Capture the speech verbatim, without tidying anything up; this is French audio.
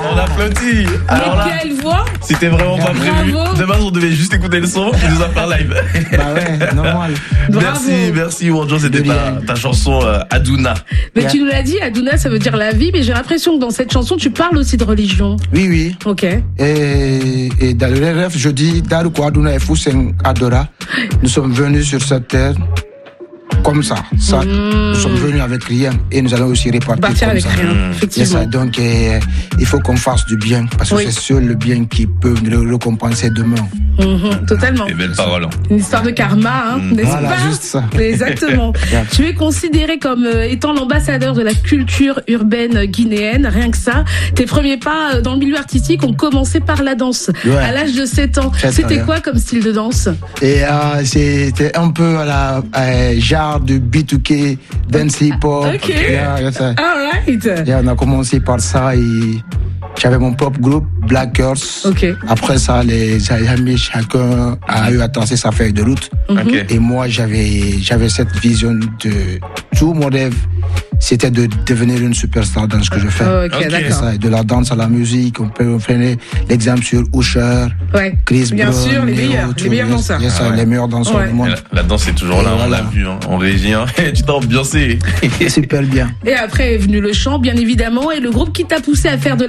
On applaudit. Alors là, quelle voix! c'était vraiment pas prévu. Bravo. Demain, on devait juste écouter le son. Il nous a fait live. Bah ouais, normal. Merci, merci Wonjo. C'était ta, ta chanson euh, Aduna. Mais Yeah. tu nous l'as dit, Aduna, ça veut dire la vie, mais j'ai l'impression que dans cette chanson, tu parles aussi de religion. Oui, oui. Ok. Et, et dans le rêve, je dis, Daru Kwaduna et Foussen Adora, nous sommes venus sur cette terre comme ça. ça Mmh. Nous sommes venus avec rien et nous allons aussi repartir Partir comme avec ça. rien, Mmh. C'est effectivement. ça. Donc, euh, il faut qu'on fasse du bien parce que Oui. c'est seul le bien qui peut nous le récompenser demain. Mhm, totalement. Et belle parole. Une histoire de karma, hein, Mmh. n'est-ce Voilà, pas? juste ça. Exactement. Yeah. Tu es considéré comme euh, étant l'ambassadeur de la culture urbaine guinéenne, rien que ça. Tes premiers pas euh, dans le milieu artistique ont commencé par la danse. Ouais. À l'âge de sept ans. Sept ans, C'était yeah. quoi comme style de danse? Et euh, c'était un peu à la euh, genre de B deux K, dance hip-hop. Ok. Yeah, yeah, ça. All right. Yeah, on a commencé par ça et j'avais mon propre groupe, Black Girls. Ok. Après ça, les amis, chacun a eu à tracer sa feuille de route. Ok. Et moi, j'avais, j'avais cette vision de tout mon rêve. C'était de devenir une superstar dans ce que je fais. Ok, Ok. d'accord. Ça, de la danse à la musique, on peut prendre l'exemple sur Usher, Ouais. Chris Bien Brown, sûr, les Neo, meilleurs, tout. les meilleurs Yes, danseurs. yes, Ah ouais. les meilleurs danseurs Ouais. du monde. La, la danse est toujours là, Et on voilà. l'a vu hein, en régie. Hein. Tu t'es ambiancé. Super bien. Et après est venu le chant, bien évidemment, et le groupe qui t'a poussé à faire de